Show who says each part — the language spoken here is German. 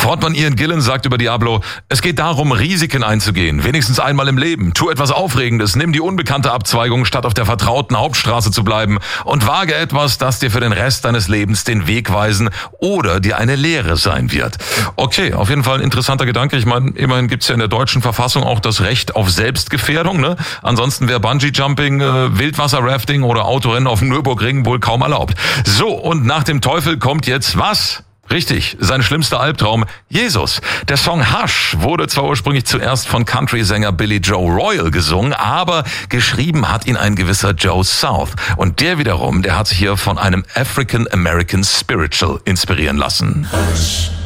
Speaker 1: Frontmann Ian Gillan sagt über Diablo, es geht darum, Risiken einzugehen, wenigstens einmal im Leben. Tu etwas Aufregendes, nimm die unbekannte Abzweigung, statt auf der vertrauten Hauptstraße zu bleiben und wage etwas, das dir für den Rest deines Lebens den Weg weisen oder dir eine Lehre sein wird. Okay, auf jeden Fall ein interessanter Gedanke. Ich meine, immerhin gibt's ja in der deutschen Verfassung auch das Recht auf Selbstgefährdung. Ne? Ansonsten wäre Bungee-Jumping, Wildwasser-Rafting oder Autorennen auf dem Nürburgring wohl kaum erlaubt. So, und nach dem Teufel kommt jetzt was? Richtig, sein schlimmster Albtraum, Jesus. Der Song Hush wurde zwar ursprünglich zuerst von Country-Sänger Billy Joe Royal gesungen, aber geschrieben hat ihn ein gewisser Joe South. Und der wiederum, der hat sich hier von einem African American Spiritual inspirieren lassen.
Speaker 2: Hush.